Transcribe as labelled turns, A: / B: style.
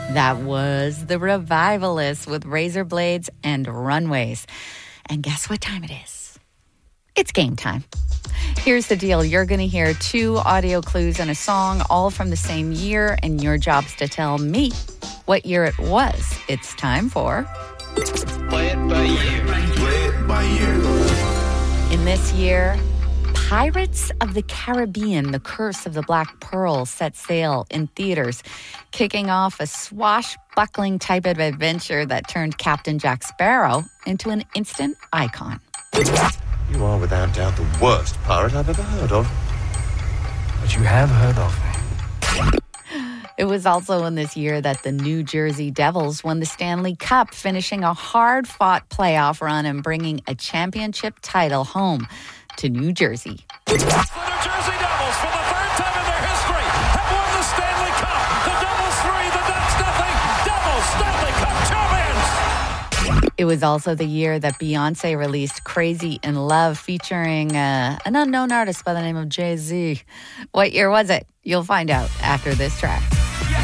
A: That was The Revivalists with Razor Blades and Runways. And guess what time it is? It's game time. Here's the deal. You're going to hear 2 audio clues and a song, all from the same year, and your job's to tell me what year it was. It's time for...
B: Play it by ear.
C: Play it by ear.
A: In this year, Pirates of the Caribbean, The Curse of the Black Pearl set sail in theaters, kicking off a swashbuckling type of adventure that turned Captain Jack Sparrow into an instant icon.
C: You are without doubt the worst pirate I've ever heard of.
D: But you have heard of me.
A: It was also in this year that the New Jersey Devils won the Stanley Cup, finishing a hard-fought playoff run and bringing a championship title home to New Jersey.
E: The New Jersey Devils, for the 3rd time in their history, have won the Stanley Cup. The Devils 3, the Ducks nothing. Devils Stanley Cup champions.
A: It was also the year that Beyonce released Crazy in Love, featuring an unknown artist by the name of Jay-Z. What year was it? You'll find out after this track.